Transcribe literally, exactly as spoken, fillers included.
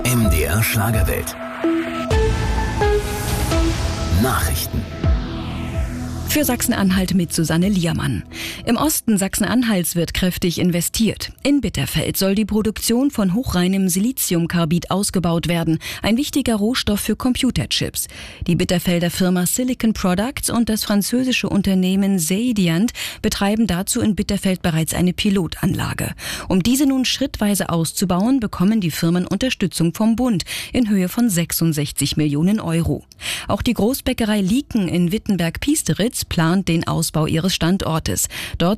M D R Schlagerwelt. Nachrichten. Für Sachsen-Anhalt mit Susanne Liermann. Im Osten Sachsen-Anhalts wird kräftig investiert. In Bitterfeld soll die Produktion von hochreinem Siliziumkarbid ausgebaut werden, ein wichtiger Rohstoff für Computerchips. Die Bitterfelder Firma Silicon Products und das französische Unternehmen Zediant betreiben dazu in Bitterfeld bereits eine Pilotanlage. Um diese nun schrittweise auszubauen, bekommen die Firmen Unterstützung vom Bund in Höhe von sechsundsechzig Millionen Euro. Auch die Großbäckerei Lieken in Wittenberg-Piesteritz plant den Ausbau ihres Standortes. Dort